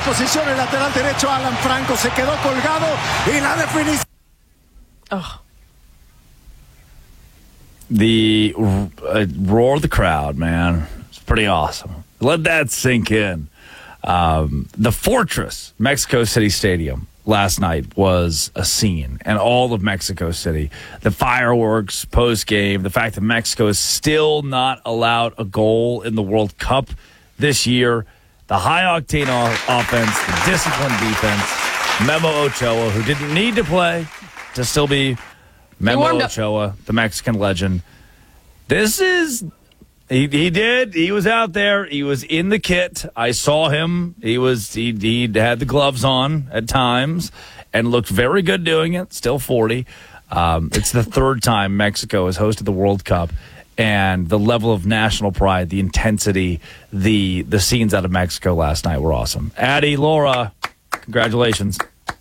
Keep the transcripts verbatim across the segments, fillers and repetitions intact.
posición el lateral derecho Alan Franco. Se quedó colgado y la definición. Oh. The uh, roar of the crowd, man. It's pretty awesome. Let that sink in. Um, the Fortress, Mexico City Stadium, last night was a scene, and all of Mexico City. The fireworks post-game, the fact that Mexico is still not allowed a goal in the World Cup this year, the high-octane o- offense, the disciplined defense, Memo Ochoa, who didn't need to play to still be Memo Ochoa, the Mexican legend. This is... He he did. He was out there. He was in the kit. I saw him. He was he he had the gloves on at times and looked very good doing it. Still forty. Um, it's the third time Mexico has hosted the World Cup, and the level of national pride, the intensity, the the scenes out of Mexico last night were awesome. Addie, Laura, congratulations.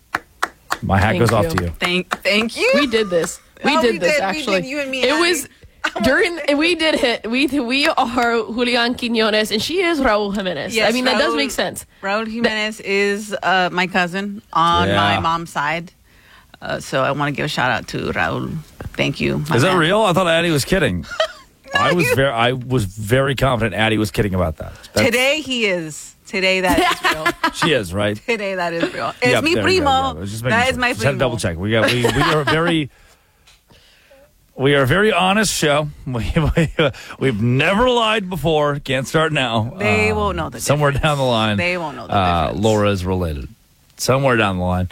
My hat Thank goes you. off to you. Thank thank you. We did this. We Oh, did we this did. We actually. did. You and me, It Addie. was during we did hit. We we are Julian Quinones and she is Raul Jimenez. Yes, I mean that does Raul- make sense. Raul Jimenez is uh, my cousin on Yeah. my mom's side. Uh, so I want to give a shout out to Raul. Thank you. my Is that man. real? I thought Addie was kidding. I was very I was very confident Addie was kidding about that. That's- Today he is. Today that is real. She is, right? Today that is real. It's Yep, mi there we go, primo. yeah. I was just making That sure. is my Just had to primo. double check. We got we, we are very we are a very honest show. We, we we've never lied before. Can't start now. They Uh, won't know the somewhere difference. down the line. They won't know the uh, difference. Laura is related. Somewhere down the line.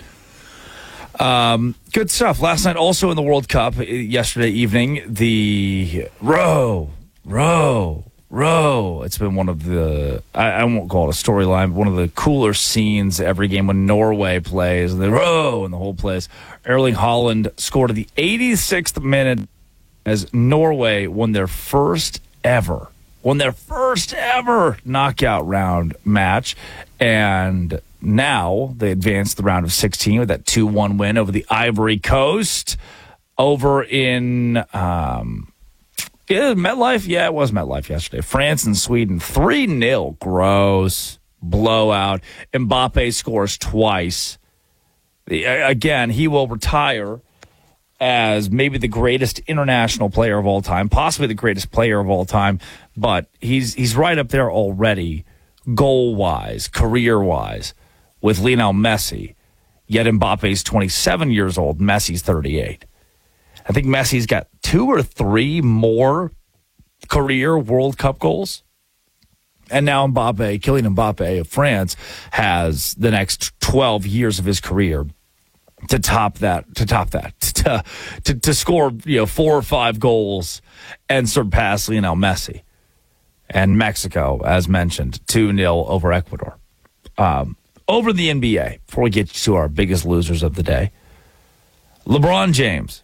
Um, good stuff. Last night, also in the World Cup, uh, yesterday evening, the row, row, row. It's been one of the, I, I won't call it a storyline, but one of the cooler scenes every game when Norway plays. The row and the whole place. Erling Haaland scored at the eighty-sixth minute as Norway won their first ever, won their first ever knockout round match. And now they advanced the round of sixteen with that two one win over the Ivory Coast over in um, yeah, MetLife. Yeah, it was MetLife yesterday. France and Sweden, three nil. Gross. Blowout. Mbappe scores twice. The- Again, he will retire as maybe the greatest international player of all time, possibly the greatest player of all time, but he's he's right up there already, goal-wise, career-wise, with Lionel Messi. Yet Mbappe's twenty-seven years old, Messi's thirty-eight. I think Messi's got two or three more career World Cup goals. And now Mbappe, Kylian Mbappe of France, has the next twelve years of his career to top that, to top that, to, to, to score, you know, four or five goals and surpass Lionel Messi. And Mexico, as mentioned, two nil over Ecuador. Um, over the N B A, before we get to our biggest losers of the day, LeBron James.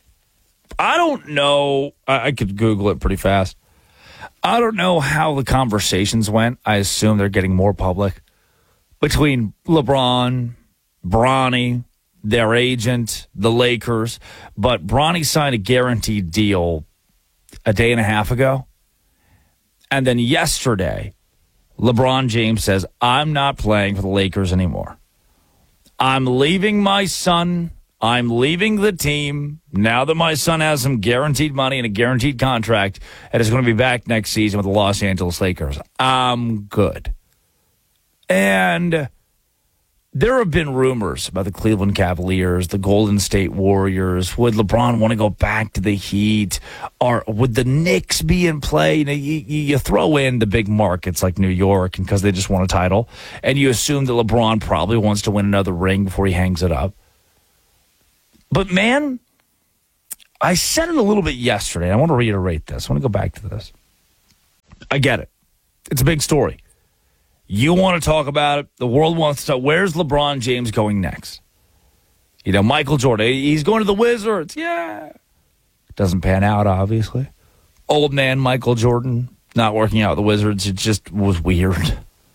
I don't know. I, I could Google it pretty fast. I don't know how the conversations went. I assume they're getting more public between LeBron, Bronny, their agent, the Lakers. But Bronny signed a guaranteed deal a day and a half ago. And then yesterday, LeBron James says, I'm not playing for the Lakers anymore. I'm leaving my son. I'm leaving the team now that my son has some guaranteed money and a guaranteed contract and is going to be back next season with the Los Angeles Lakers. I'm good. And there have been rumors about the Cleveland Cavaliers, the Golden State Warriors. Would LeBron want to go back to the Heat? Or would the Knicks be in play? You know, you, you throw in the big markets like New York because they just won a title, and you assume that LeBron probably wants to win another ring before he hangs it up. But, man, I said it a little bit yesterday. I want to reiterate this. I want to go back to this. I get it. It's a big story. You want to talk about it. The world wants to. Where's LeBron James going next? You know, Michael Jordan. He's going to the Wizards. Yeah. Doesn't pan out, obviously. Old man Michael Jordan not working out with the Wizards. It just was weird.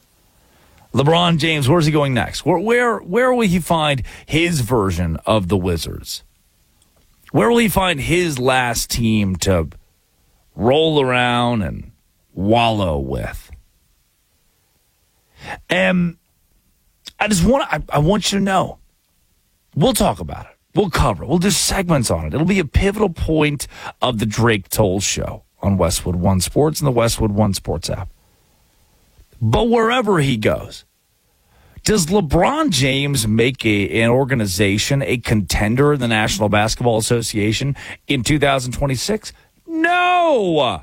LeBron James, where's he going next? Where, where, where will he find his version of the Wizards? Where will he find his last team to roll around and wallow with? And I just want I, I want you to know. We'll talk about it. We'll cover it. We'll do segments on it. It'll be a pivotal point of the Drake Toll Show on Westwood One Sports and the Westwood One Sports app. But wherever he goes, does LeBron James make a, an organization a contender in the National Basketball Association in two thousand twenty-six? No.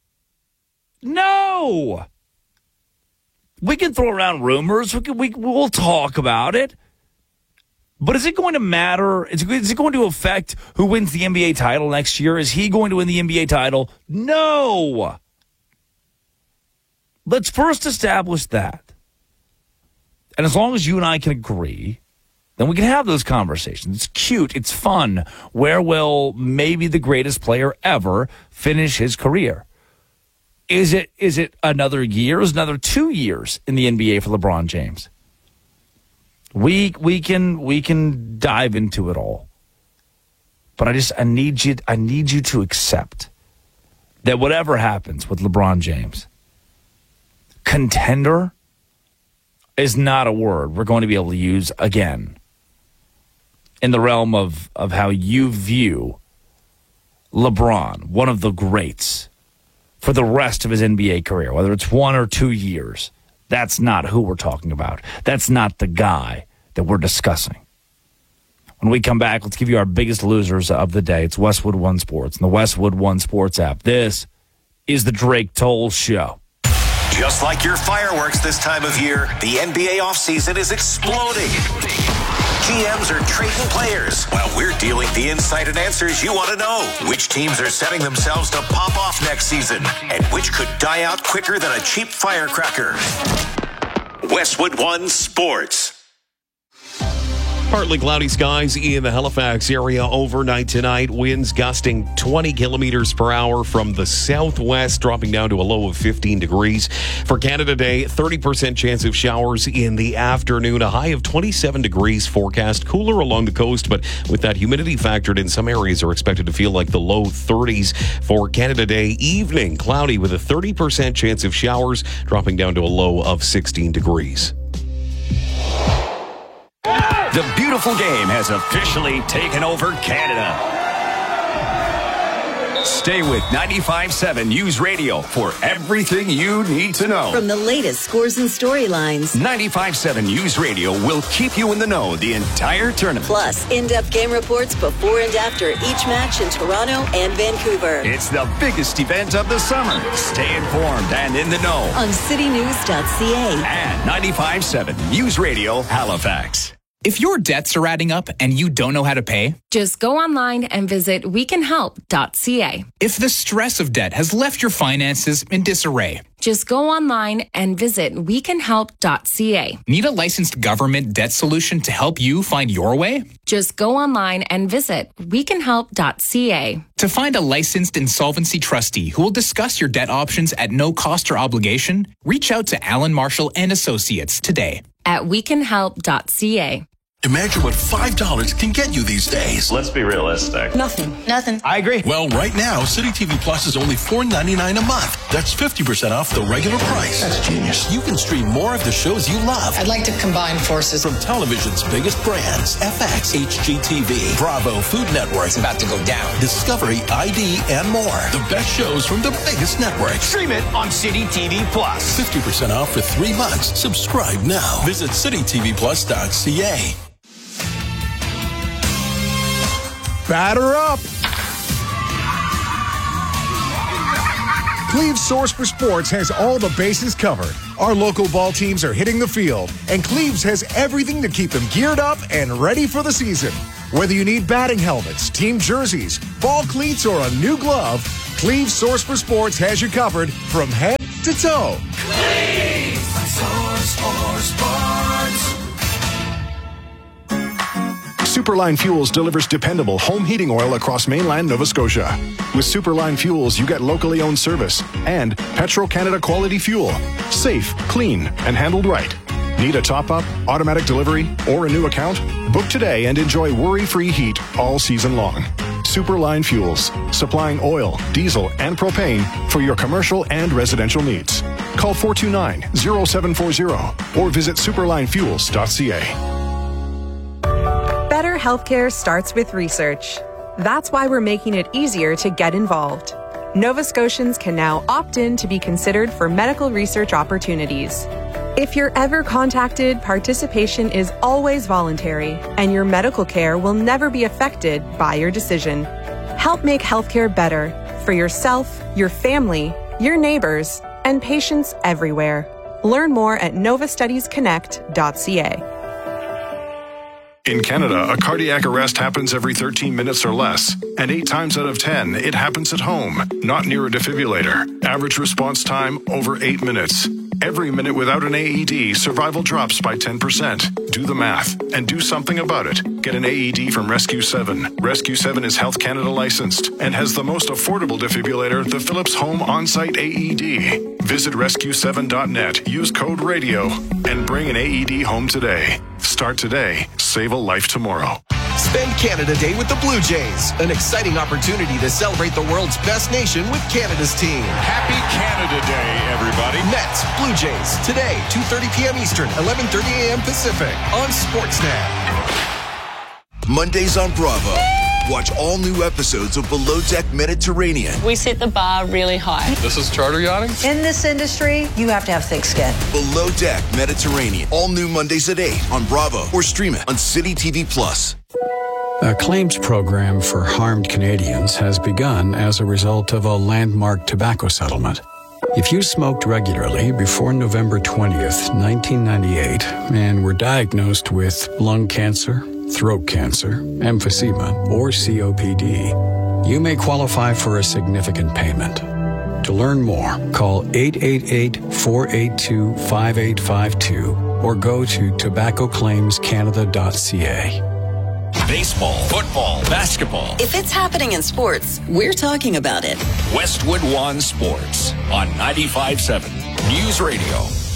No. We can throw around rumors. We can, we, we'll talk about it. But is it going to matter? Is it, is it going to affect who wins the N B A title next year? Is he going to win the N B A title? No. Let's first establish that. And as long as you and I can agree, then we can have those conversations. It's cute. It's fun. Where will maybe the greatest player ever finish his career? Is it is it another year? Is it another two years in the N B A for LeBron James? We we can we can dive into it all. But I just I need you I need you to accept that whatever happens with LeBron James, contender is not a word we're going to be able to use again in the realm of, of how you view LeBron, one of the greats, for the rest of his N B A career, whether it's one or two years. That's not who we're talking about. That's not the guy that we're discussing. When we come back, let's give you our biggest losers of the day. It's Westwood One Sports and the Westwood One Sports app. This is the Drake Toll Show. Just like your fireworks this time of year, the N B A offseason is exploding. G Ms are trading players while we're dealing the insight and answers you want to know. Which teams are setting themselves to pop off next season and which could die out quicker than a cheap firecracker. Westwood One Sports. Partly cloudy skies in the Halifax area overnight tonight. Winds gusting twenty kilometers per hour from the southwest, dropping down to a low of fifteen degrees. For Canada Day, thirty percent chance of showers in the afternoon. A high of twenty-seven degrees forecast. Cooler along the coast, but with that humidity factored in, some areas are expected to feel like the low thirties. For Canada Day evening, cloudy with a thirty percent chance of showers, dropping down to a low of sixteen degrees. The beautiful game has officially taken over Canada. Stay with ninety-five point seven News Radio for everything you need to know. From the latest scores and storylines, ninety-five point seven News Radio will keep you in the know the entire tournament. Plus, in-depth game reports before and after each match in Toronto and Vancouver. It's the biggest event of the summer. Stay informed and in the know on city news dot c a and ninety-five point seven News Radio Halifax. If your debts are adding up and you don't know how to pay, just go online and visit we can help dot c a. If the stress of debt has left your finances in disarray, just go online and visit we can help dot c a. Need a licensed government debt solution to help you find your way? Just go online and visit we can help dot c a. To find a licensed insolvency trustee who will discuss your debt options at no cost or obligation, reach out to Alan Marshall and Associates today at we can help dot c a. Imagine what five dollars can get you these days. Let's be realistic. Nothing. Nothing. I agree. Well, right now, City T V Plus is only four ninety-nine a month. That's fifty percent off the regular price. That's genius. You can stream more of the shows you love. I'd like to combine forces. From television's biggest brands, F X, H G T V, Bravo, Food Network. It's about to go down. Discovery, I D, and more. The best shows from the biggest networks. Stream it on City T V Plus. fifty percent off for three months. Subscribe now. Visit city t v plus dot c a. Batter up! Cleve's Source for Sports has all the bases covered. Our local ball teams are hitting the field, and Cleve's has everything to keep them geared up and ready for the season. Whether you need batting helmets, team jerseys, ball cleats, or a new glove, Cleve's Source for Sports has you covered from head to toe. Cleve's Source for Sports. Superline Fuels delivers dependable home heating oil across mainland Nova Scotia. With Superline Fuels, you get locally owned service and Petro-Canada quality fuel. Safe, clean, and handled right. Need a top-up, automatic delivery, or a new account? Book today and enjoy worry-free heat all season long. Superline Fuels, supplying oil, diesel, and propane for your commercial and residential needs. Call four two nine, zero seven four zero or visit superline fuels dot c a. Better healthcare starts with research. That's why we're making it easier to get involved. Nova Scotians can now opt in to be considered for medical research opportunities. If you're ever contacted, participation is always voluntary, and your medical care will never be affected by your decision. Help make healthcare better for yourself, your family, your neighbors, and patients everywhere. Learn more at nova studies connect dot c a. In Canada, a cardiac arrest happens every thirteen minutes or less, and eight times out of ten, it happens at home, not near a defibrillator. Average response time, over eight minutes. Every minute without an A E D, survival drops by ten percent. Do the math and do something about it. Get an A E D from Rescue seven. Rescue seven is Health Canada licensed and has the most affordable defibrillator, the Philips Home On-Site A E D. Visit rescue seven dot net, use code RADIO, and bring an A E D home today. Start today. Save a life tomorrow. Spend Canada Day with the Blue Jays. An exciting opportunity to celebrate the world's best nation with Canada's team. Happy Canada Day, everybody. Mets, Blue Jays, today, two thirty p.m. Eastern, eleven thirty a.m. Pacific, on Sportsnet. Mondays on Bravo. Watch all new episodes of Below Deck Mediterranean. We set the bar really high. This is charter yachting? In this industry, you have to have thick skin. Below Deck Mediterranean. All new Mondays at eight on Bravo or stream it on City T V Plus. A claims program for harmed Canadians has begun as a result of a landmark tobacco settlement. If you smoked regularly before November twentieth, nineteen ninety-eight, and were diagnosed with lung cancer, throat cancer, emphysema, or C O P D, you may qualify for a significant payment. To learn more, call eight eight eight, four eight two, five eight five two or go to tobacco claims canada dot c a. Baseball, football, basketball. If it's happening in sports, we're talking about it. Westwood One Sports on ninety-five point seven News Radio.